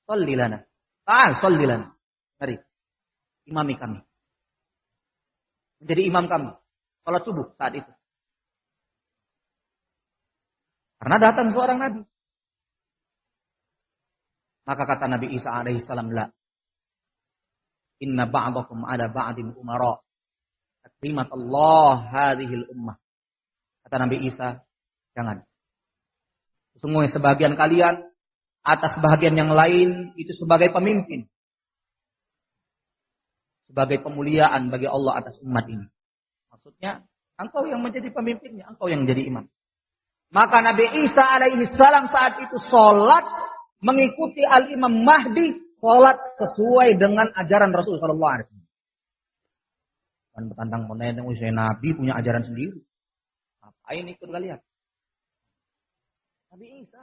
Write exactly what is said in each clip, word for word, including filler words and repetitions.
Sholli lana. Ta'al sholli lana. Mari. Imami kami. Menjadi imam kami. Salat subuh saat itu. Karena datang seorang nabi. Maka kata Nabi Isa alaihi salam, la. Inna ba'dakum ala ba'din umara. Takrimat Allah hadhil ummah. Kata Nabi Isa, jangan. Sesungguhnya sebagian kalian atas sebagian yang lain itu sebagai pemimpin. Sebagai pemuliaan bagi Allah atas umat ini. Maksudnya, engkau yang menjadi pemimpinnya, engkau yang menjadi imam. Maka Nabi Isa alaihi salam saat itu sholat mengikuti al-Imam Mahdi, sholat sesuai dengan ajaran Rasul sallallahu alaihi wasallam. Dan bertantang menentang usia Nabi punya ajaran sendiri. Ngapain ikut kalian? Nabi Isa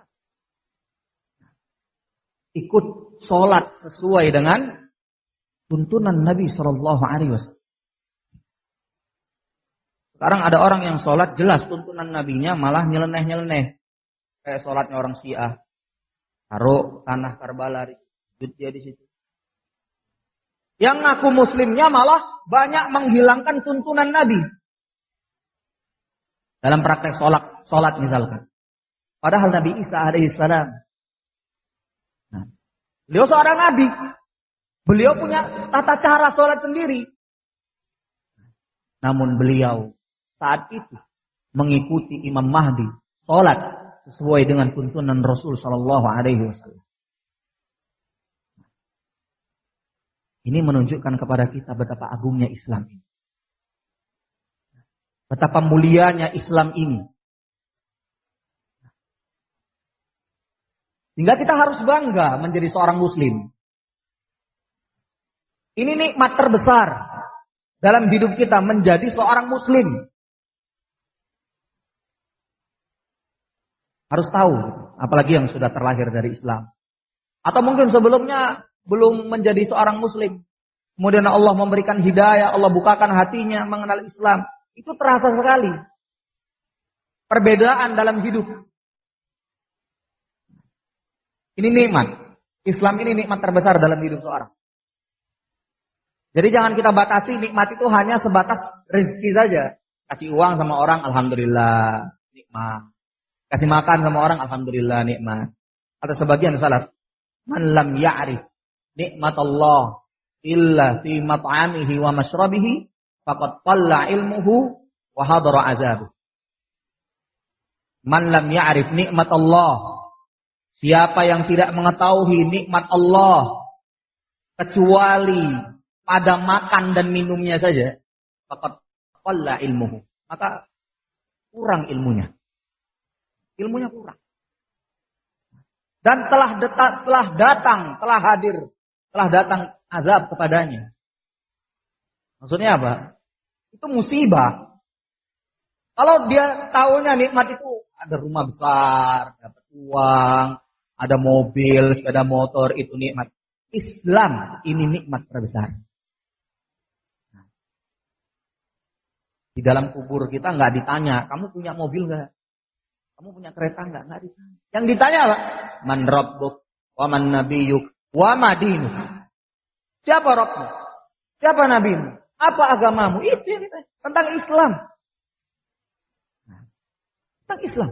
ikut sholat sesuai dengan tuntunan Nabi sallallahu alaihi wasallam. Sekarang ada orang yang sholat jelas tuntunan nabinya malah nyeleneh-nyeleneh. Kayak sholatnya orang Syiah. Taruh tanah Karbala, sujud dia di situ. Yang ngaku muslimnya malah banyak menghilangkan tuntunan Nabi. Dalam praktek sholat, sholat misalkan. Padahal Nabi Isa alaihissalam. Nah, beliau seorang nabi. Beliau punya tata cara sholat sendiri. Namun beliau saat itu mengikuti Imam Mahdi sholat sesuai dengan tuntunan Rasul Sallallahu Alaihi Wasallam. Ini menunjukkan kepada kita betapa agungnya Islam ini, betapa mulianya Islam ini. Sehingga kita harus bangga menjadi seorang Muslim. Ini nikmat terbesar dalam hidup kita menjadi seorang Muslim. Harus tahu, apalagi yang sudah terlahir dari Islam. Atau mungkin sebelumnya belum menjadi seorang Muslim. Kemudian Allah memberikan hidayah, Allah bukakan hatinya mengenal Islam. Itu terasa sekali. Perbedaan dalam hidup. Ini nikmat. Islam ini nikmat terbesar dalam hidup seorang. Jadi jangan kita batasi nikmat itu hanya sebatas rezeki saja. Kasih uang sama orang, alhamdulillah, nikmat. Kasih makan sama orang, alhamdulillah, nikmat. Atau sebagian salaf, man lam ya'rif nikmat Allah illa fi mat'amihi wa mashrabihi faqad qalla ilmuhu wa hadara azabuh. Man lam ya'rif nikmat Allah, siapa yang tidak mengetahui nikmat Allah kecuali pada makan dan minumnya saja, faqad qalla ilmuhu, maka kurang ilmunya. Ilmunya kurang. Dan telah deta, telah datang, telah hadir, telah datang azab kepadanya. Maksudnya apa? Itu musibah. Kalau dia tahunya nikmat itu ada rumah besar, dapat uang, ada mobil, sepeda motor, itu nikmat. Islam ini nikmat terbesar. Di dalam kubur kita nggak ditanya, kamu punya mobil nggak? Kamu punya kereta enggak? Enggak ditanya. Yang ditanya apa? Man rabbuk, wa man nabiyyuk, wa ma dinuk. Siapa Rabbmu? Siapa nabimu? Apa agamamu? Itu yang ditanya. Tentang Islam. Nah, tentang Islam.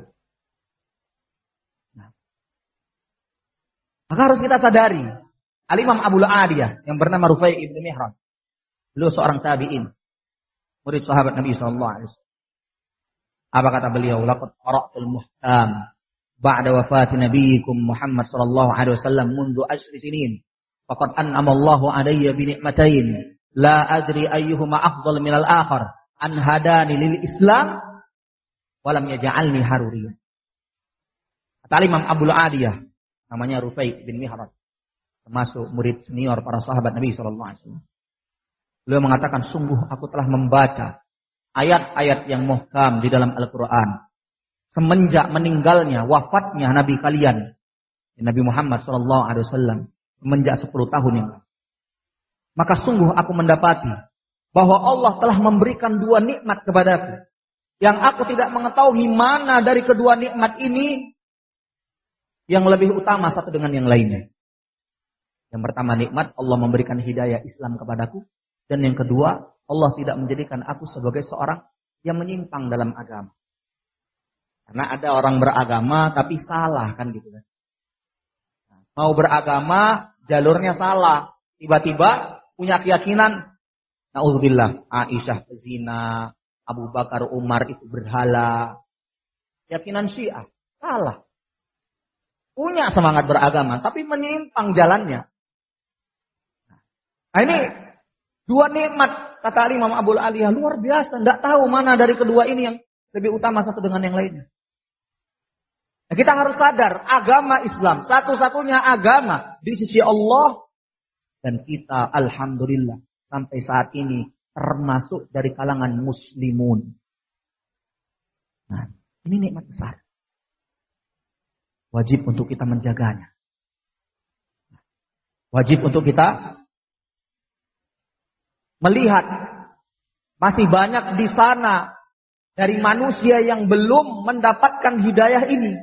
Nah. Maka harus kita sadari. Al-Imam Abu Aliyah yang bernama Rufai' ibn Mihran. Beliau seorang tabi'in. Murid sahabat Nabi sallallahu alaihi wasallam. Apa kata beliau? Laqad qara'tul muhkam ba'da wafati nabiyikum Muhammad sallallahu alaihi wasallam mundu ashri sinin. Faqad an'ama Allahu alayya bi ni'matain la adri ayyuhuma afdal min al-akhar. An hadani lil Islam wa lam yaj'alni haruriyyan. Kata Imam Abu Aliyah, namanya Rufai' bin Mihran, termasuk murid senior para sahabat Nabi sallallahu alaihi wasallam. Beliau mengatakan, sungguh aku telah membaca ayat-ayat yang muhkam di dalam Al-Quran semenjak meninggalnya, wafatnya Nabi kalian, Nabi Muhammad sallallahu alaihi wasallam, semenjak sepuluh tahun yang lalu. Maka sungguh aku mendapati bahwa Allah telah memberikan dua nikmat kepadaku yang aku tidak mengetahui mana dari kedua nikmat ini yang lebih utama satu dengan yang lainnya. Yang pertama nikmat Allah memberikan hidayah Islam kepadaku. Dan yang kedua, Allah tidak menjadikan aku sebagai seorang yang menyimpang dalam agama. Karena ada orang beragama tapi salah kan gitu kan. Mau beragama jalurnya salah. Tiba-tiba punya keyakinan, na'udzubillah, Aisyah pezina, Abu Bakar Umar itu berhala. Keyakinan Syiah salah. Punya semangat beragama tapi menyimpang jalannya. Nah ini dua nikmat kata Imam Abu Aliyah luar biasa. Tidak tahu mana dari kedua ini yang lebih utama satu dengan yang lainnya. Nah, kita harus sadar agama Islam satu-satunya agama di sisi Allah. Dan kita alhamdulillah sampai saat ini termasuk dari kalangan muslimun. Nah ini nikmat besar. Wajib untuk kita menjaganya. Wajib untuk kita melihat masih banyak di sana dari manusia yang belum mendapatkan hidayah ini.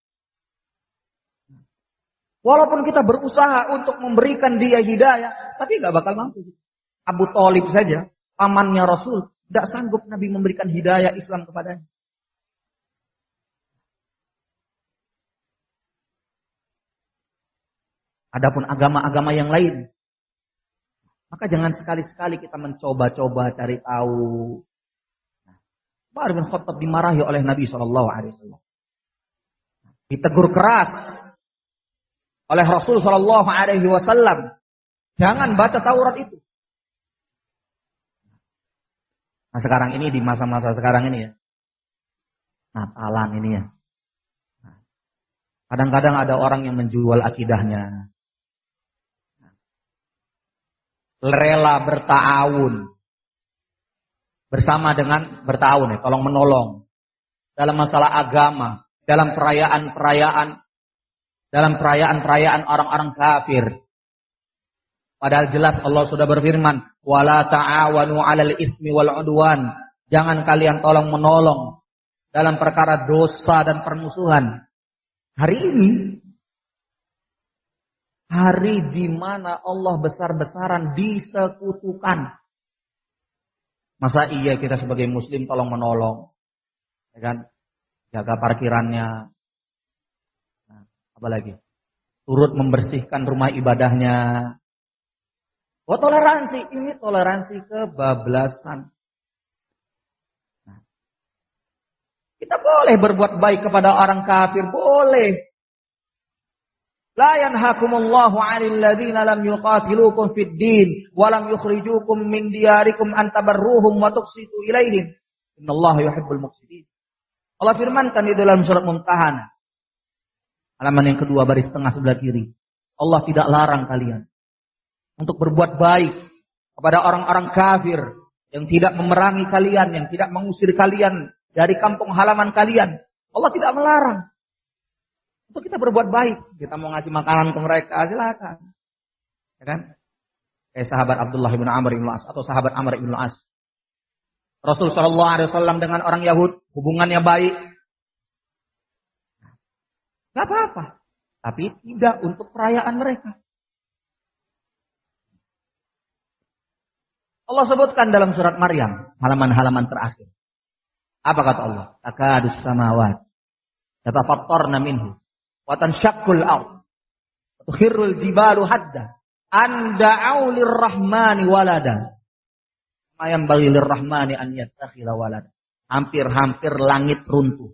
Walaupun kita berusaha untuk memberikan dia hidayah, tapi gak bakal mampu. Abu Thalib saja, pamannya Rasul, tidak sanggup Nabi memberikan hidayah Islam kepadanya. Adapun agama-agama yang lain, maka jangan sekali-sekali kita mencoba-coba cari tahu. Umar bin Khattab dimarahi oleh Nabi shallallahu alaihi wasallam. Ditegur keras oleh Rasul shallallahu alaihi wasallam. Jangan baca Taurat itu. Nah sekarang ini di masa-masa sekarang ini ya. Natalan ini ya. Kadang-kadang ada orang yang menjual akidahnya. Rela berta'awun. Bersama dengan berta'awun ya, tolong menolong. Dalam masalah agama. Dalam perayaan-perayaan. Dalam perayaan-perayaan orang-orang kafir. Padahal jelas Allah sudah berfirman. Wala ta'awanu 'alal ismi wal 'udwan. Jangan kalian tolong menolong. Dalam perkara dosa dan permusuhan. Hari ini. Hari di mana Allah besar-besaran disekutukan. Masa iya kita sebagai muslim tolong menolong. Ya kan? Jaga parkirannya. Nah, apa lagi? Turut membersihkan rumah ibadahnya. Oh toleransi. Ini toleransi kebablasan. Nah, kita boleh berbuat baik kepada orang kafir. Boleh. La yanhakumullahu 'anil ladzina lam yuqatilukum fid din wa lam yukhrijukum min diyarikum an tabarruhum wa tuqsitu ilaihim. Innallaha yuhibbul muqsitin. Allah firmankan di dalam surat Mumtahanah. Halaman yang kedua baris tengah sebelah kiri. Allah tidak larang kalian untuk berbuat baik kepada orang-orang kafir yang tidak memerangi kalian, yang tidak mengusir kalian dari kampung halaman kalian. Allah tidak melarang. Untuk kita berbuat baik. Kita mau ngasih makanan ke mereka, silakan. Ya kan? Kayak sahabat Abdullah bin Amr bin As atau sahabat Amr bin As. Rasul shallallahu alaihi wasallam dengan orang Yahud hubungannya baik. Gak apa-apa. Tapi tidak untuk perayaan mereka. Allah sebutkan dalam surat Maryam, halaman-halaman terakhir. Apa kata Allah? Takadus samawat yatafattarna minhu. Wa tanshaqqul ardh wa tukhirrul jibalu hadda an da'u lirrahmani walada. Ma yanbaghi lirrahmani an yattakhidha walada. Hampir-hampir langit runtuh.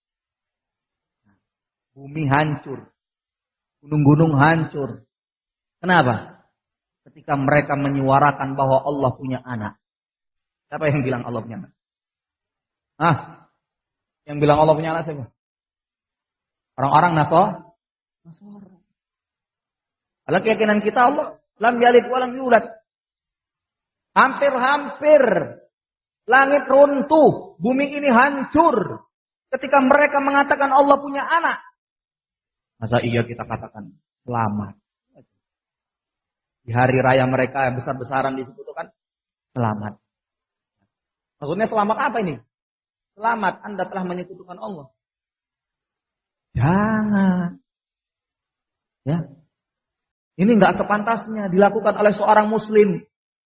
Bumi hancur. Gunung-gunung hancur. Kenapa? Ketika mereka menyuarakan bahwa Allah punya anak. Siapa yang bilang Allah punya anak? Ah, yang bilang Allah punya anak siapa? Orang-orang Nasara. Nasara. Kalau keyakinan kita Allah lam yalid wa lam yulad. Hampir-hampir langit runtuh, bumi ini hancur ketika mereka mengatakan Allah punya anak. Masa iya kita katakan selamat. Di hari raya mereka yang besar-besaran disebutkan selamat. Maksudnya selamat apa ini? Selamat Anda telah menyekutukan Allah. Jangan. Ya. Ini nggak sepantasnya dilakukan oleh seorang muslim.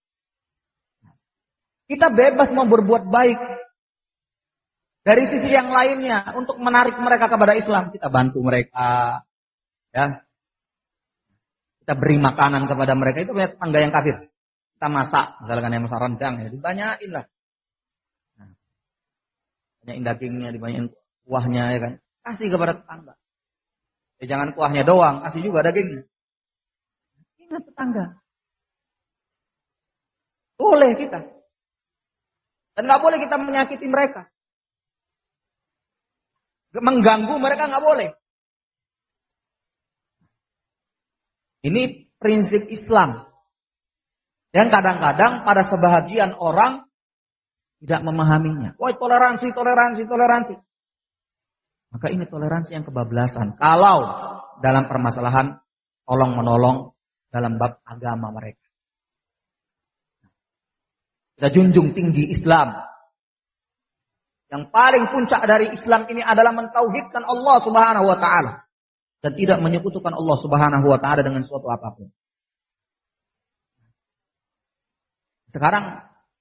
Kita bebas mau berbuat baik. Dari sisi yang lainnya, untuk menarik mereka kepada Islam, kita bantu mereka. Ya. Kita beri makanan kepada mereka. Itu banyak tetangga yang kafir. Kita masak, misalkan yang masak rendang, ya dibanyain lah. Nah, banyain dagingnya, dibanyain kuahnya, ya kan. Kasih kepada tetangga. Ya, jangan kuahnya doang, kasih juga dagingnya. Ingat tetangga. Boleh kita. Dan nggak boleh kita menyakiti mereka. Mengganggu mereka nggak boleh. Ini prinsip Islam. Dan kadang-kadang pada sebahagian orang tidak memahaminya. Wah, toleransi, toleransi, toleransi. Maka ini toleransi yang kebablasan. Kalau dalam permasalahan tolong-menolong dalam bab agama mereka. Kita junjung tinggi Islam. Yang paling puncak dari Islam ini adalah mentauhidkan Allah Subhanahu wa taala dan tidak menyekutukan Allah Subhanahu wa taala dengan suatu apapun. Sekarang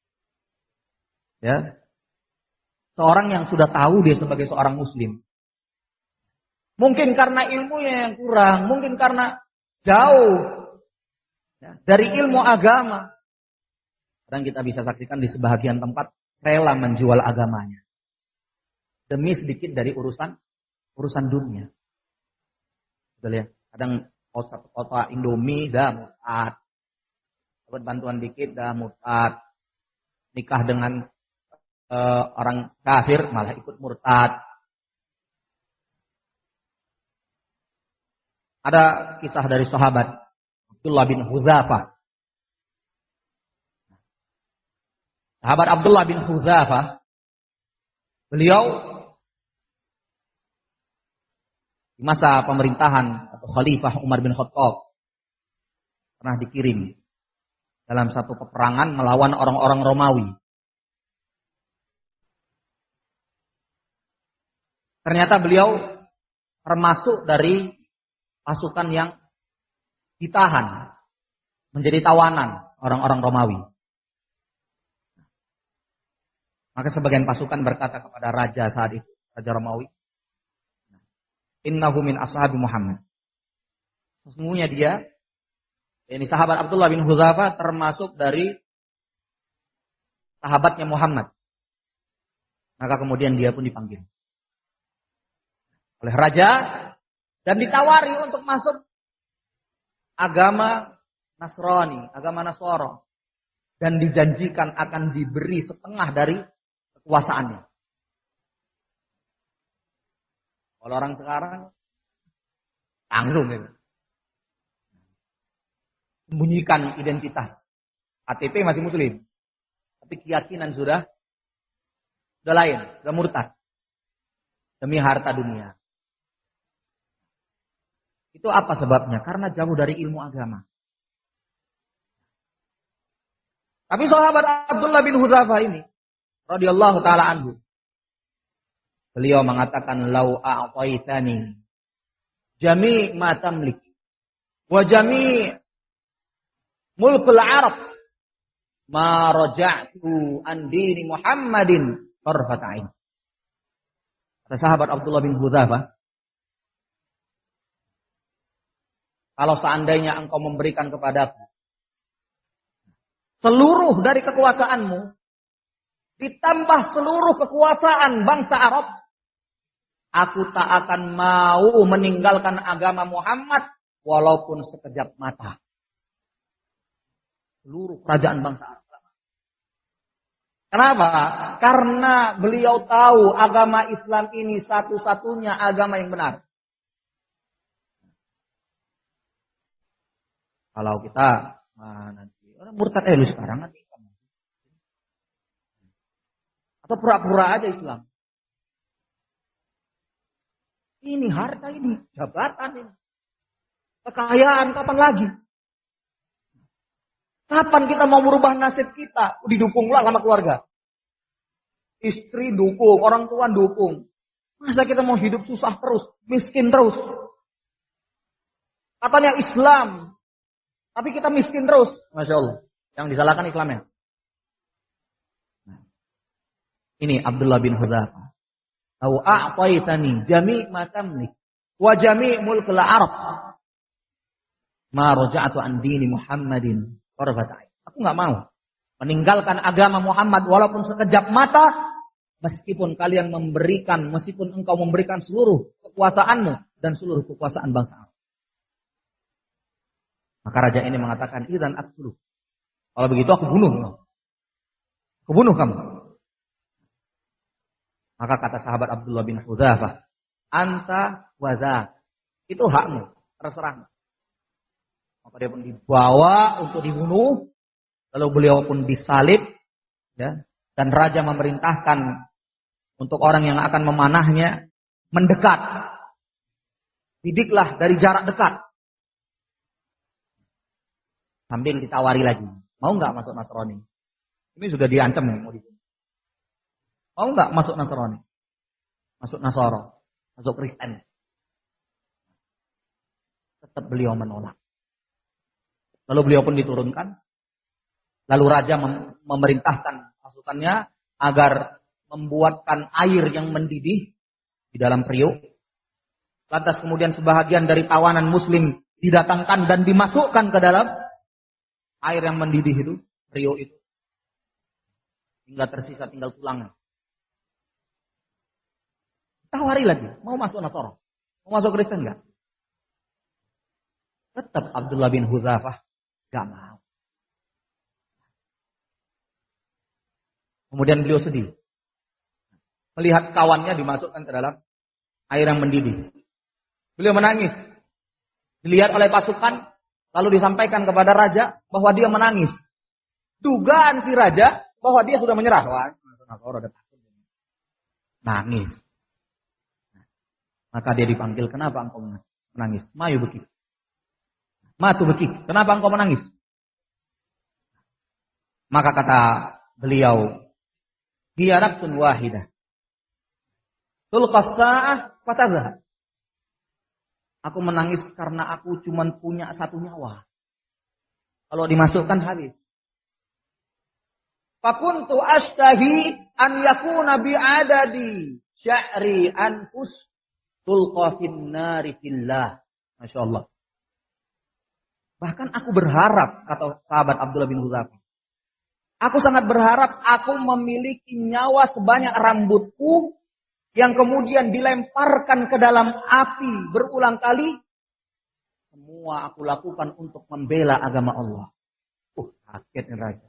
ya, seorang yang sudah tahu dia sebagai seorang muslim, mungkin karena ilmunya yang kurang, mungkin karena jauh ya, dari ilmu agama, dan kita bisa saksikan di sebahagian tempat rela menjual agamanya demi sedikit dari urusan urusan dunia. Betul ya? Kadang satu kota Indomie dah murtad, dapat bantuan dikit dah murtad, nikah dengan uh, orang kafir malah ikut murtad. Ada kisah dari sahabat Abdullah bin Hudzafah. Sahabat Abdullah bin Hudzafah, beliau di masa pemerintahan atau Khalifah Umar bin Khattab pernah dikirim dalam satu peperangan melawan orang-orang Romawi. Ternyata beliau termasuk dari pasukan yang ditahan menjadi tawanan orang-orang Romawi. Maka sebagian pasukan berkata kepada raja saat itu, Raja Romawi, innahu min ashabi Muhammad. Sesungguhnya dia, ini sahabat Abdullah bin Hudzafah termasuk dari sahabatnya Muhammad. Maka kemudian dia pun dipanggil oleh raja dan ditawari untuk masuk agama Nasrani, agama Nasoro, dan dijanjikan akan diberi setengah dari kekuasaannya. Kalau orang sekarang tanggung gitu. Sembunyikan identitas. K T P masih muslim. Tapi keyakinan sudah sudah lain, sudah murtad. Demi harta dunia. Itu apa sebabnya? Karena jauh dari ilmu agama. Tapi sahabat Abdullah bin Hudzafah ini radhiyallahu taala anhu, beliau mengatakan, lau a'taitani jami' ma tamlik wa jami' mulkul Arab ma raja'tu an dini Muhammadin tarfata'in. Kata sahabat Abdullah bin Hudzafah, kalau seandainya engkau memberikan kepadaku seluruh dari kekuasaanmu ditambah seluruh kekuasaan bangsa Arab, aku tak akan mau meninggalkan agama Muhammad walaupun sekejap mata. Seluruh kerajaan bangsa Arab. Kenapa? Karena beliau tahu agama Islam ini satu-satunya agama yang benar. Kalau kita nah nanti orang murtad eh lu sekarang nanti atau pura-pura aja Islam. Ini harta ini, jabatan ini. Kekayaan kapan lagi? Kapan kita mau merubah nasib kita? Didukunglah sama keluarga. Istri dukung, orang tua dukung. Masa kita mau hidup susah terus, miskin terus? Katanya Islam Tapi kita miskin terus. Masya Allah. Yang disalahkan Islamnya. Nah, ini Abdullah bin Hudzafah. Au a'taitani jami' ma tamlik wa jami' mulkul Arab. Ma raja'tu an dini Muhammadin qarfata ain. Aku enggak mau meninggalkan agama Muhammad walaupun sekejap mata, meskipun kalian memberikan, meskipun engkau memberikan seluruh kekuasaanmu dan seluruh kekuasaan bangsa. Maka raja ini mengatakan, "Idzan aqtulu." Kalau begitu aku bunuh. Aku bunuh kamu. Maka kata sahabat Abdullah bin Hudzafah, "Anta wa dzak." Itu hakmu, terserah. Maka dia pun dibawa untuk dibunuh, lalu beliau pun disalib, ya, dan raja memerintahkan untuk orang yang akan memanahnya mendekat. Didiklah dari jarak dekat. Sambil ditawari lagi, mau nggak masuk Nasrani? Ini sudah diancam ya, mau dibunuh. Mau nggak masuk Nasrani? Masuk Nasoro, masuk Kristen. Tetap beliau menolak. Lalu beliau pun diturunkan. Lalu raja mem- memerintahkan pasukannya agar membuatkan air yang mendidih di dalam periuk. Lantas kemudian sebahagian dari tawanan muslim didatangkan dan dimasukkan ke dalam air yang mendidih itu, periuk itu. Hingga tersisa tinggal tulangnya. Tawari lagi, mau masuk Nasara? Mau masuk Kristen enggak? Tetap Abdullah bin Hudzafah enggak mau. Kemudian beliau sedih. Melihat kawannya dimasukkan ke dalam air yang mendidih. Beliau menangis. Dilihat oleh pasukan, lalu disampaikan kepada raja bahwa dia menangis. Dugaan si raja bahwa dia sudah menyerah. Wah, nangis. Maka dia dipanggil, kenapa engkau menangis? Mayu bekik. Matu bekik. Kenapa engkau menangis? Maka kata beliau, dia nafsun wahidah. Tulqas sa'ah fatazah. Aku menangis karena aku cuma punya satu nyawa. Kalau dimasukkan habis. Fakuntu ashtahi an yakuna bi'adadi sya'ri anfus tulqa fin nari fillah. Masya Allah. Bahkan aku berharap, kata sahabat Abdullah bin Hudzafah, aku sangat berharap aku memiliki nyawa sebanyak rambutku yang kemudian dilemparkan ke dalam api berulang kali. Semua aku lakukan untuk membela agama Allah. Uh, sakitnya raja.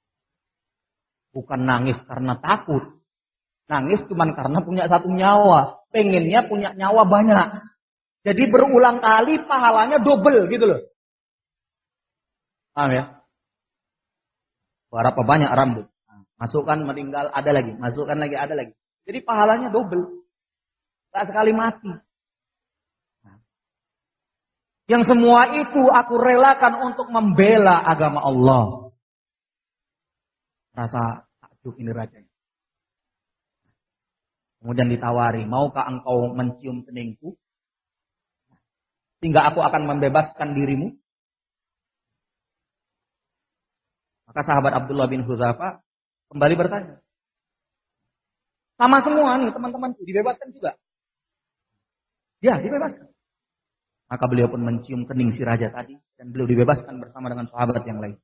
Bukan nangis karena takut. Nangis cuma karena punya satu nyawa. Pengennya punya nyawa banyak. Jadi berulang kali pahalanya double gitu loh. Paham ya? Berapa banyak rambut. Masukkan meninggal ada lagi. Masukkan lagi ada lagi. Jadi pahalanya double. Tak sekali mati. Yang semua itu aku relakan untuk membela agama Allah. Rasa takjub ini rajanya. Kemudian ditawari, maukah engkau mencium keningku? Sehingga aku akan membebaskan dirimu. Maka sahabat Abdullah bin Hudzafah kembali bertanya. Sama semua nih teman-temanku, dibebaskan juga. Ya, dibebaskan. Maka beliau pun mencium kening si raja tadi. Dan beliau dibebaskan bersama dengan sahabat yang lain.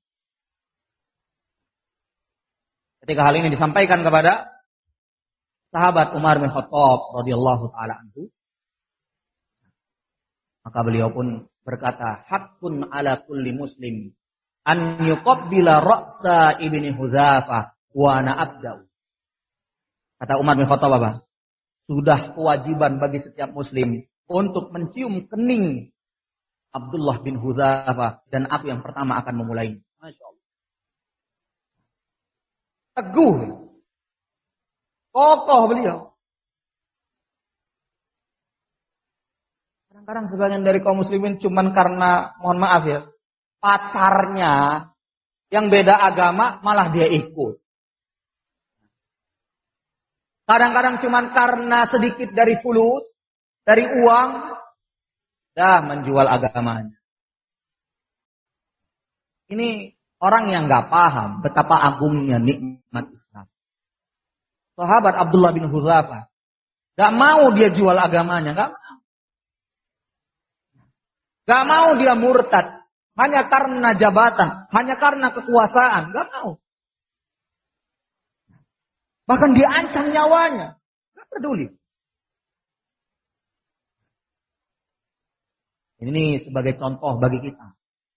Ketika hal ini disampaikan kepada sahabat Umar bin Khattab radhiyallahu taala anhu, maka beliau pun berkata, "Haqqun ala kulli muslim an yuqabbila ra'sa ibni Hudzafah wa ana abda'u." Kata Umar bin Khattab apa? Sudah kewajiban bagi setiap muslim untuk mencium kening Abdullah bin Hudzafah dan aku yang pertama akan memulai. Masya Allah. Teguh. Kokoh beliau. Kadang-kadang sebagian dari kaum muslimin cuman karena, mohon maaf ya, pacarnya yang beda agama malah dia ikut. Kadang-kadang cuman karena sedikit dari fulus, dari uang, dah menjual agamanya. Ini orang yang nggak paham betapa agungnya nikmat Islam. Sahabat Abdullah bin Hudzafah nggak mau dia jual agamanya, nggak mau. Nggak mau dia murtad hanya karena jabatan, hanya karena kekuasaan, nggak mau. Bahkan dia ancam nyawanya, nggak peduli. Ini sebagai contoh bagi kita.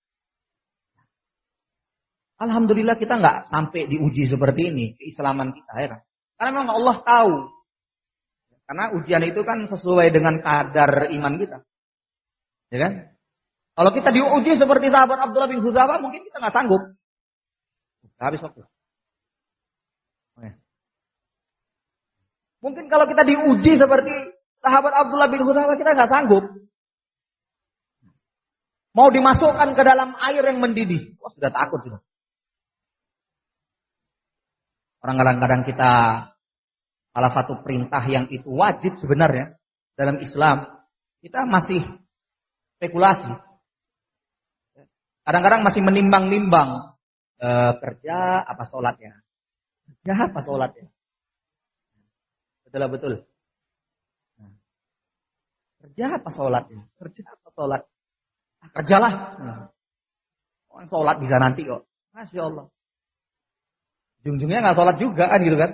Alhamdulillah kita nggak sampai diuji seperti ini keislaman kita, ya kan? Karena memang Allah tahu. Karena ujian itu kan sesuai dengan kadar iman kita, ya kan? Kalau kita diuji seperti sahabat Abdullah bin Hudzafah, mungkin kita nggak sanggup. Habis waktu. Oke. Mungkin kalau kita diuji seperti sahabat Abdullah bin Hudzafah, kita nggak sanggup. Mau dimasukkan ke dalam air yang mendidih, wah sudah takut sudah. Orang kadang-kadang kita salah satu perintah yang itu wajib sebenarnya dalam Islam, kita masih spekulasi. Kadang-kadang masih menimbang-nimbang e, kerja apa sholat ya, kerja apa sholat ya, betul betul. Nah, kerja apa sholat ya, kerja apa sholat, ah, kerjalah. Nah, orang sholat bisa nanti kok, masya Allah. Ujung-ujungnya nggak sholat juga kan gitu kan?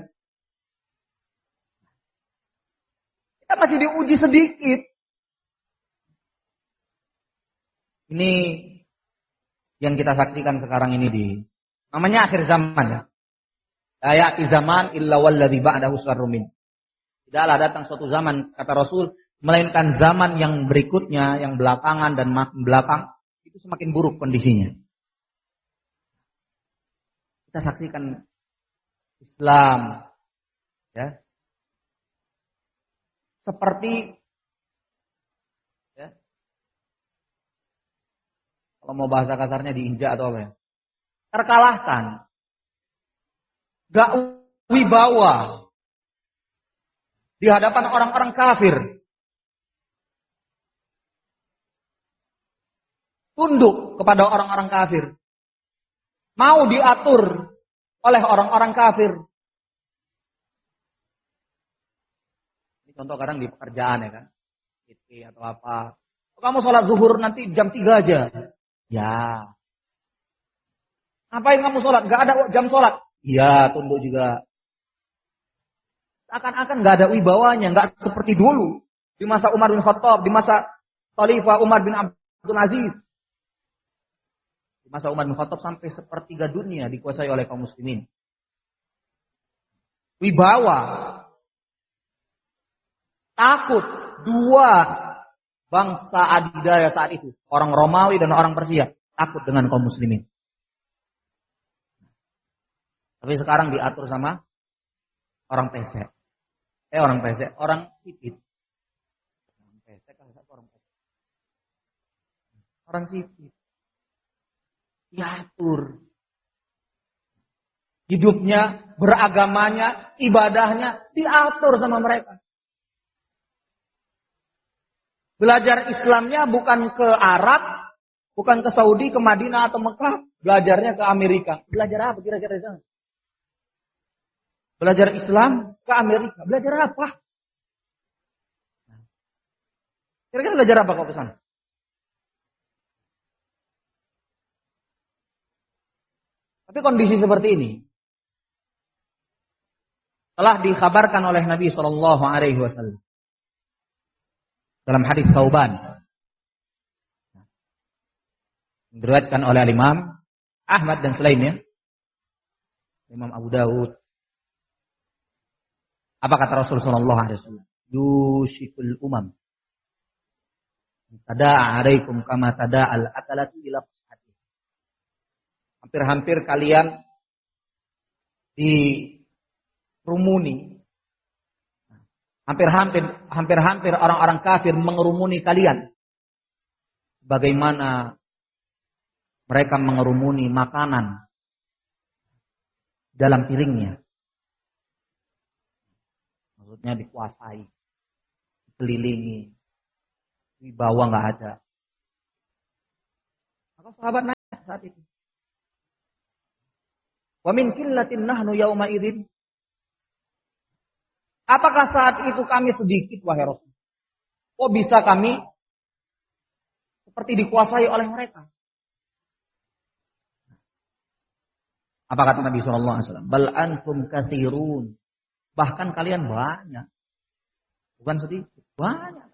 Kita masih diuji sedikit. Ini yang kita saksikan sekarang ini di namanya akhir zaman ya. Ayati zaman illa walladzi ba'dahu syarrun min. Tidaklah datang suatu zaman kata Rasul melainkan zaman yang berikutnya, yang belakangan dan makin belakang itu semakin buruk kondisinya. Kita saksikan Islam ya. Seperti ya, kalau mau bahasa kasarnya diinjak atau apa ya? Terkalahkan. Gak wibawa. Di hadapan orang-orang kafir. Tunduk kepada orang-orang kafir. Mau diatur oleh orang-orang kafir. Ini contoh kadang di pekerjaan ya kan. I T atau apa. Kamu sholat zuhur nanti jam tiga aja. Ya. Ngapain kamu sholat? Gak ada jam sholat. Iya, tunduk juga. Akan-akan gak ada wibawanya. Gak seperti dulu. Di masa Umar bin Khattab. Di masa Khalifah Umar bin Abdul Aziz. Di masa Umar bin Khattab sampai sepertiga dunia dikuasai oleh kaum muslimin. Wibawa. Takut. Dua bangsa adidaya saat itu. Orang Romawi dan orang Persia. Takut dengan kaum muslimin. Tapi sekarang diatur sama orang pesek. Eh orang pesek. Orang sipit. Orang pesek kan orang pesek. Orang sipit. Diatur. Hidupnya, beragamanya, ibadahnya diatur sama mereka. Belajar Islamnya bukan ke Arab, bukan ke Saudi, ke Madinah atau Mekah. Belajarnya ke Amerika. Belajar apa kira-kira di sana? Belajar Islam ke Amerika. Belajar apa? Kira-kira belajar apa kau ke sana? Tapi kondisi seperti ini telah dikhabarkan oleh Nabi shallallahu alaihi wasallam dalam hadis Tsauban. Diriwayatkan oleh Imam Ahmad dan selainnya. Imam Abu Dawud. Apa kata Rasul sallallahu alaihi wasallam? Yushikul umam. Tada'a alaikum kama tada'al akalatu ila qas'ati. Hampir-hampir kalian dirumuni. Hampir-hampir hampir-hampir orang-orang kafir mengerumuni kalian. Bagaimana mereka mengerumuni makanan dalam piringnya. Maksudnya dikuasai, dikelilingi, wibawa nggak ada. Maka sahabat nanya saat itu, Wa min qillatin nahnu yauma idzin. Apakah saat itu kami sedikit wahai Rasul? Kok bisa kami seperti dikuasai oleh mereka? Apa kata Nabi sallallahu alaihi wasallam? Bal antum katsirun. Bahkan kalian banyak. Bukan sedikit, banyak.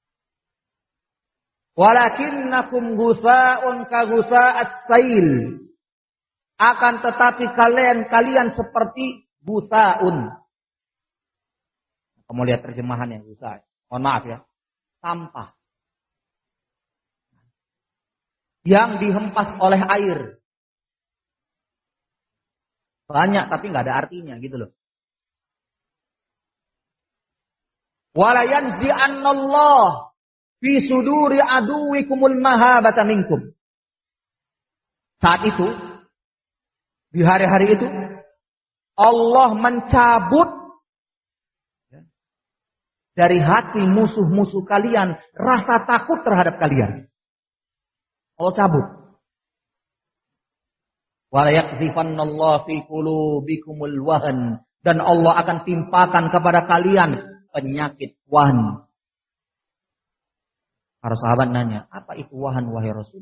Walakinnakum ghusaa'un ka ghusaa'as sail. Akan tetapi kalian kalian seperti ghusaa'un. Kamu lihat terjemahannya ghusa'. Mohon maaf ya. Sampah. Yang dihempas oleh air. Banyak tapi nggak ada artinya gitu loh. Wala yanzi'annallah fi suduri aduwikumul mahabata minkum. Saat itu, di hari-hari itu, Allah mencabut dari hati musuh-musuh kalian rasa takut terhadap kalian. Allah cabut. Wala yakzifannallahu fi qulubikumul wahan, dan Allah akan timpakan kepada kalian penyakit wahan. Para sahabat nanya, apa itu wahan wahai Rasul?